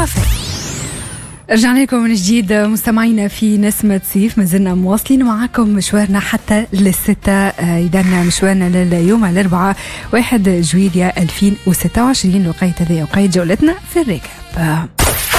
كافيه. رجعنا لكم من جديد مستمعينا في نسمة صيف، ما زلنا مواصلين معكم مشوارنا حتى للستة. إذا مشوارنا لليوم الأربعاء 1 جويلية 2026. وقيت هذه وقيت جولتنا في الركاب.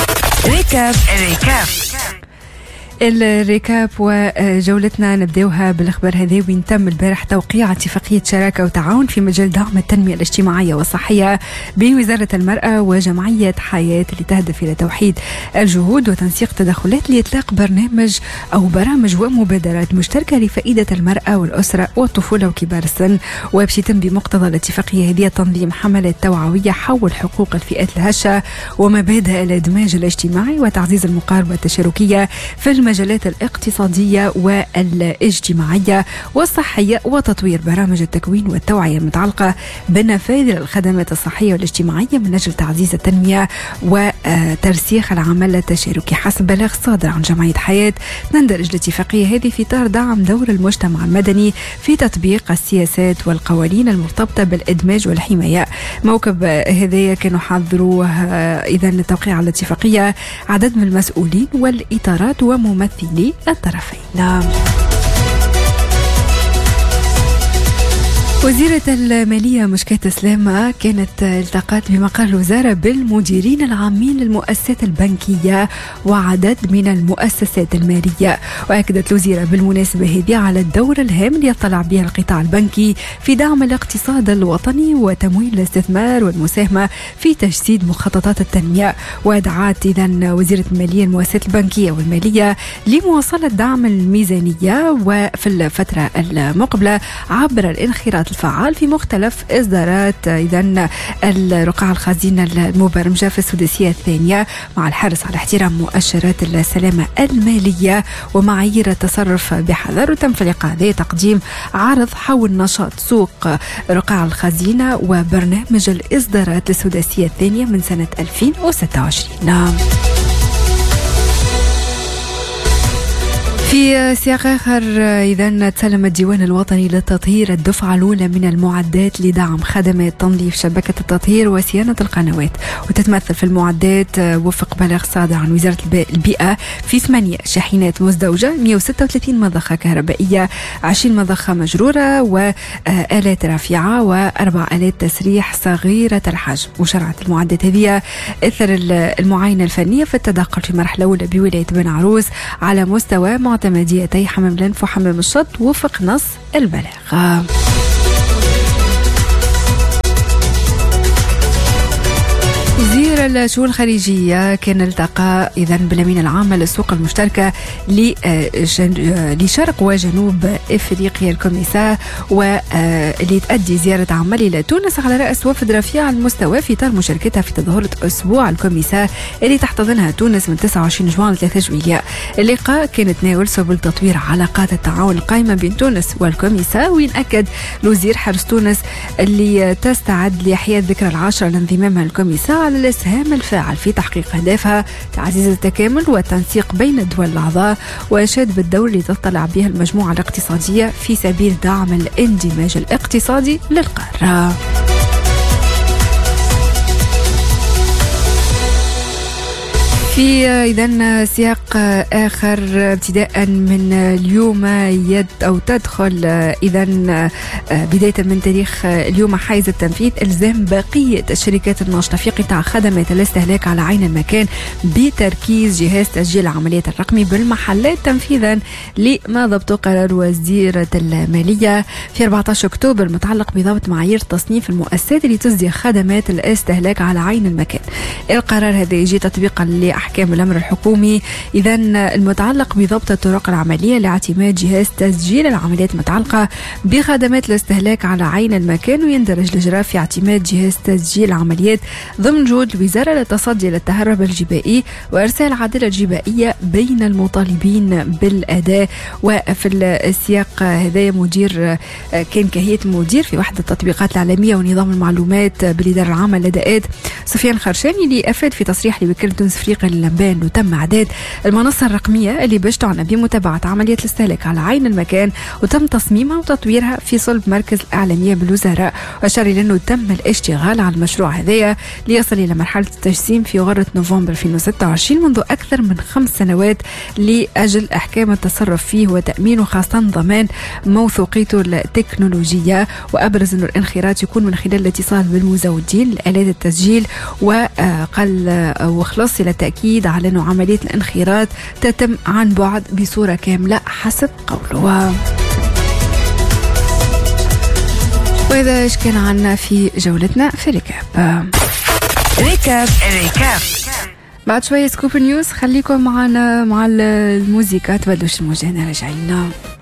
الركاب وجولتنا نبدأها بالأخبار هذه، وين تم البارح توقيع اتفاقية شراكة وتعاون في مجال دعم التنمية الاجتماعية والصحية بين وزارة المرأة وجمعية حياة، اللي تهدف إلى توحيد الجهود وتنسيق تدخلات لإطلاق برامج ومبادرات مشتركة لفائدة المرأة والأسرة والطفولة وكبار السن. وباش يتم بمقتضى الاتفاقية هذه تنظيم حملات توعوية حول حقوق الفئات الهشة ومبادئ الإدماج الاجتماعي وتعزيز المقاربة التشاركية في المجالات الاقتصادية والاجتماعية والصحية، وتطوير برامج التكوين والتوعية المتعلقة بالنفاذ للخدمات الصحية والاجتماعية من أجل تعزيز التنمية وترسيخ العمل التشاركي. حسب بلاغ صادر عن جمعية حياة، تندرج الاتفاقية هذه في إطار دعم دور المجتمع المدني في تطبيق السياسات والقوانين المرتبطة بالإدماج والحماية. موكب هذه كانوا حاضروه إذا التوقيع على الاتفاقية عدد من المسؤولين والإطارات وممثلي الطرفين. وزيرة المالية مشكات سلامة كانت التقت بمقر الوزارة بالمديرين العامين للمؤسسات البنكية وعدد من المؤسسات المالية. وأكدت الوزيرة بالمناسبة هذه على الدور الهام اللي يطلع به القطاع البنكي في دعم الاقتصاد الوطني وتمويل الاستثمار والمساهمة في تجسيد مخططات التنمية. ودعت إذن وزيرة المالية المؤسسات البنكية والمالية لمواصلة دعم الميزانية وفي الفترة المقبلة عبر الانخراط الفعال في مختلف إصدارات إذن الرقعة الخزينة المبرمجة في السداسية الثانية، مع الحرص على احترام مؤشرات السلامة المالية ومعايير التصرف بحذر. وتم في اللقاء هذا تقديم عرض حول نشاط سوق رقعة الخزينة وبرنامج الإصدارات للسداسية الثانية من سنة 2026. في سياق آخر، إذن تسلم الديوان الوطني للتطهير الدفعة الأولى من المعدات لدعم خدمات تنظيف شبكة التطهير وصيانة القنوات، وتتمثل في المعدات وفق بلاغ صادر عن وزارة البيئة في 8 شاحنات مزدوجة، 136 مضخة كهربائية، 20 مضخة مجرورة وآلات رافعة و4 آلات تسريح صغيرة الحجم. وشرعت المعدات هذه إثر المعاينة الفنية في التدقل في مرحلة أولى بولاية بن عروس على مستوى معتمديتي حمام الأنف وحمام الشط وفق نص البلاغ. وزير الشؤون الخارجية كان التقى إذن بالأمين العام للسوق المشتركة لشرق وجنوب إفريقيا الكوميسا، واللي تؤدي زيارة عمل إلى تونس على رأس وفد رفيع المستوى في إطار مشاركتها في تظاهرة أسبوع الكوميسا اللي تحتضنها تونس من 29 جوان ل 3 جويلية. اللقاء كان تناول سبل تطوير علاقات التعاون القائمة بين تونس والكوميسا، وين أكد الوزير حرص تونس اللي تستعد لإحياء الذكرى العاشرة لانضمامها الكوميسا على الإسهام الفاعل في تحقيق أهدافها، تعزيز التكامل والتنسيق بين الدول الأعضاء، وأشاد بالدور اللي تطلع به المجموعة الاقتصادية في سبيل دعم الاندماج الاقتصادي للقارة. في إذن سياق آخر، ابتداء من اليوم تدخل إذن بداية من تاريخ اليوم حيز التنفيذ إلزام بقية الشركات الناشطة في قطاع خدمات الاستهلاك على عين المكان بتركيز جهاز تسجيل العمليات الرقمي بالمحلات، تنفيذا لما ضبطه قرار وزيرة المالية في 14 أكتوبر المتعلق بضبط معايير تصنيف المؤسسات اللي تصدر خدمات الاستهلاك على عين المكان. القرار هذا يجي تطبيقا أحكام الأمر الحكومي إذن المتعلق بضبط الطرق العملية لاعتماد جهاز تسجيل العمليات المتعلقة بخدمات الاستهلاك على عين المكان، ويندرج الإجراء في اعتماد جهاز تسجيل العمليات ضمن جهود الوزارة للتصدي للتهرب الجبائي وإرسال عدالة جبائية بين المطالبين بالأداء. وفي السياق هذا مدير كان كهيئة مدير في وحدة التطبيقات العالمية ونظام المعلومات بالإدارة العامة للأداءات سفيان خرشاني اللي أفاد في تصريح لوكالة تونس أفريقيا اللمبان، وتم إعداد المنصة الرقمية اللي باش تعنى بمتابعة عملية الاستهلاك على عين المكان، وتم تصميمها وتطويرها في صلب مركز الإعلامية بالوزارة. وأشار إلى أنه تم الاشتغال على المشروع هذايا ليصل إلى مرحلة التجسيم في غرة نوفمبر 2026 منذ أكثر من 5 سنوات لأجل إحكام التصرف فيه وتأمينه، خاصة ضمان موثوقيته التكنولوجية. وأبرز أنه الانخراط يكون من خلال الاتصال بالمزودين لآلات التسجيل، وقال وخلص إلى التأكيد على أنه عملية الانخراط تتم عن بعد بصورة كاملة حسب قوله. وإذا إيش كان عنا في جولتنا في ريكاب بعد شوية سكوب نيوز. خليكم معنا مع الموسيقى، تبدوش الموجة، راجعين.